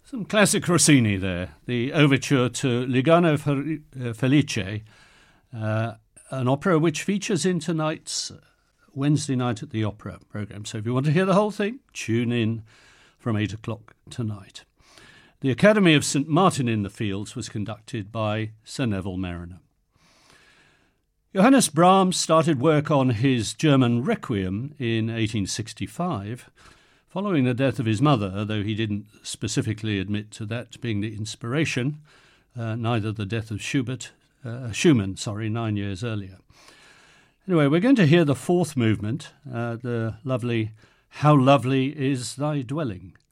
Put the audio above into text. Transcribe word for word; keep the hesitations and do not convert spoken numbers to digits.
Some classic Rossini there, the overture to Lugano Felice, uh, an opera which features in tonight's Wednesday Night at the Opera programme. So if you want to hear the whole thing, tune in from eight o'clock tonight. The Academy of Saint Martin in the Fields was conducted by Sir Neville Mariner. Johannes Brahms started work on his German Requiem in eighteen sixty-five, following the death of his mother, though he didn't specifically admit to that being the inspiration, uh, neither the death of Schubert, uh, Schumann, sorry, nine years earlier. Anyway, we're going to hear the fourth movement, uh, the lovely How Lovely Is Thy Dwelling.